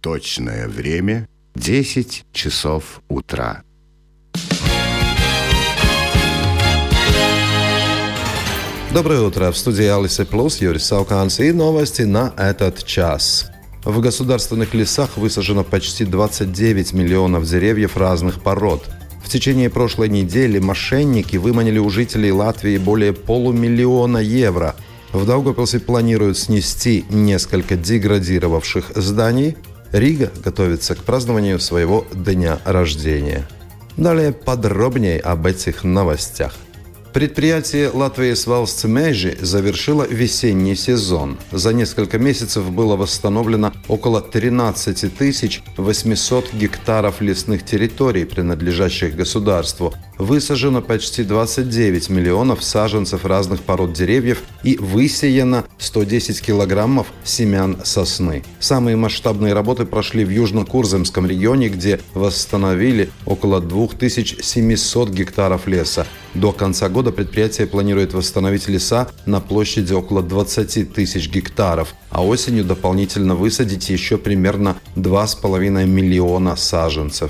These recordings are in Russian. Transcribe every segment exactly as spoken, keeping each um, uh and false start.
Точное время – десять часов утра. Доброе утро. В студии Алисе Плюс, Юрис Сауканс и новости на этот час. В государственных лесах высажено почти двадцать девять миллионов деревьев разных пород. В течение прошлой недели мошенники выманили у жителей Латвии более полумиллиона евро. В Даугавпилсе планируют снести несколько деградировавших зданий. Рига готовится к празднованию своего дня рождения. Далее подробнее об этих новостях. Предприятие Латвijas valsts meži завершило весенний сезон. За несколько месяцев было восстановлено около тринадцать тысяч восемьсот гектаров лесных территорий, принадлежащих государству. Высажено почти двадцать девять миллионов саженцев разных пород деревьев и высеяно сто десять килограммов семян сосны. Самые масштабные работы прошли в Южно-Курземском регионе, где восстановили около две тысячи семьсот гектаров леса. До конца года предприятие планирует восстановить леса на площади около двадцать тысяч гектаров, а осенью дополнительно высадить еще примерно два с половиной миллиона саженцев.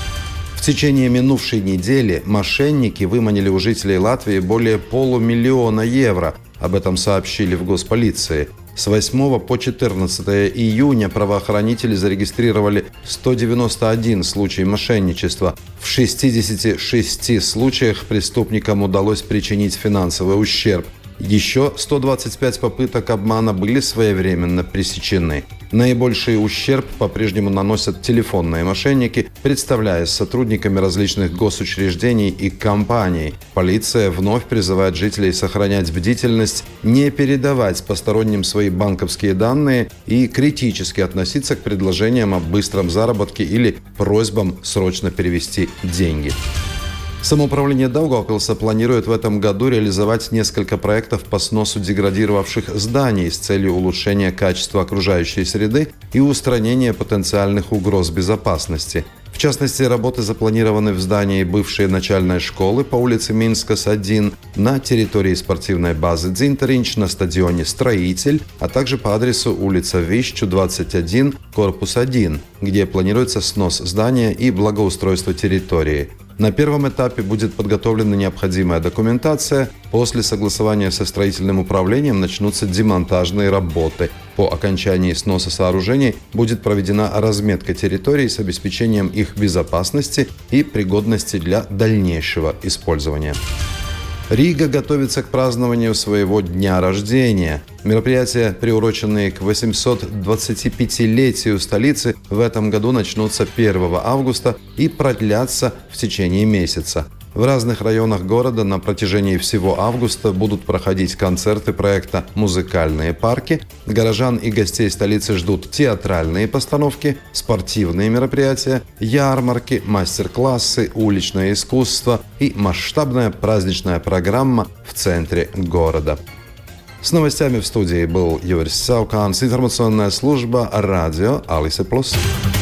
В течение минувшей недели мошенники выманили у жителей Латвии более полумиллиона евро. Об этом сообщили в госполиции. С восьмого по четырнадцатое июня правоохранители зарегистрировали сто девяносто один случай мошенничества. В шестидесяти шести случаях преступникам удалось причинить финансовый ущерб. Еще сто двадцать пять попыток обмана были своевременно пресечены. Наибольший ущерб по-прежнему наносят телефонные мошенники, представляясь сотрудниками различных госучреждений и компаний. Полиция вновь призывает жителей сохранять бдительность, не передавать посторонним свои банковские данные и критически относиться к предложениям о быстром заработке или просьбам срочно перевести деньги. Самоуправление Даугавпилса планирует в этом году реализовать несколько проектов по сносу деградировавших зданий с целью улучшения качества окружающей среды и устранения потенциальных угроз безопасности. В частности, работы запланированы в здании бывшей начальной школы по улице Минскас один, на территории спортивной базы Дзинтеринч, на стадионе «Строитель», а также по адресу улица Вищу, двадцать один, корпус один, где планируется снос здания и благоустройство территории. На первом этапе будет подготовлена необходимая документация. После согласования со строительным управлением начнутся демонтажные работы. По окончании сноса сооружений будет проведена разметка территорий с обеспечением их безопасности и пригодности для дальнейшего использования. Рига готовится к празднованию своего дня рождения. Мероприятия, приуроченные к восьмисот двадцатипятилетию столицы, в этом году начнутся первого августа и продлятся в течение месяца. В разных районах города на протяжении всего августа будут проходить концерты проекта «Музыкальные парки». Горожан и гостей столицы ждут театральные постановки, спортивные мероприятия, ярмарки, мастер-классы, уличное искусство и масштабная праздничная программа в центре города. С новостями в студии был Юрис Сауканс, информационная служба радио Алисе Плюс.